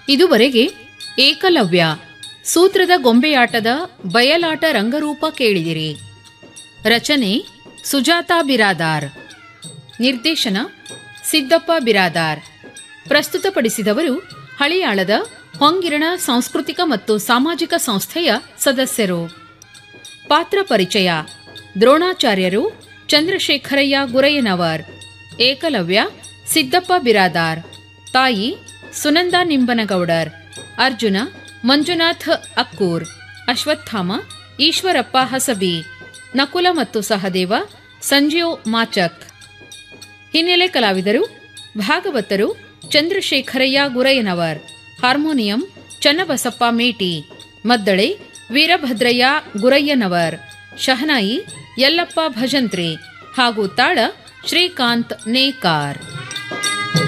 ಇದುವರೆಗೆ ಏಕಲವ್ಯ ಸೂತ್ರದ ಗೊಂಬೆಯಾಟದ ಬಯಲಾಟ ರಂಗರೂಪ ಕೇಳಿದಿರಿ. ರಚನೆ ಸುಜಾತಾ ಬಿರಾದಾರ್. ನಿರ್ದೇಶನ ಸಿದ್ದಪ್ಪ ಬಿರಾದಾರ್. ಪ್ರಸ್ತುತಪಡಿಸಿದವರು ಹಳಿಯಾಳದ ಹೊಂಗಿರಣ ಸಾಂಸ್ಕೃತಿಕ ಮತ್ತು ಸಾಮಾಜಿಕ ಸಂಸ್ಥೆಯ ಸದಸ್ಯರು. ಪಾತ್ರ ಪರಿಚಯ: ದ್ರೋಣಾಚಾರ್ಯರು ಚಂದ್ರಶೇಖರಯ್ಯ ಗುರಯ್ಯನವರ್, ಏಕಲವ್ಯ ಸಿದ್ದಪ್ಪ ಬಿರಾದಾರ್, ತಾಯಿ ಸುನಂದಾ ನಿಂಬನಗೌಡರ್, ಅರ್ಜುನ ಮಂಜುನಾಥ್ ಅಕ್ಕೂರ್, ಅಶ್ವತ್ಥಾಮ ಈಶ್ವರಪ್ಪ ಹಸಬಿ, ನಕುಲ ಮತ್ತು ಸಹದೇವ ಸಂಜೀವ್ ಮಾಚಕ್. ಹಿನ್ನೆಲೆ ಕಲಾವಿದರು: ಭಾಗವತರು ಚಂದ್ರಶೇಖರಯ್ಯ ಗುರಯ್ಯನವರ್, ಹಾರ್ಮೋನಿಯಂ ಚನ್ನಬಸಪ್ಪ ಮೇಟಿ, ಮದ್ದಳೆ ವೀರಭದ್ರಯ್ಯ ಗುರಯ್ಯನವರ್, ಶಹನಾಯಿ ಯಲ್ಲಪ್ಪ ಭಜಂತ್ರಿ ಹಾಗೂ ತಾಳ ಶ್ರೀಕಾಂತ್ ನೇಕಾರ್.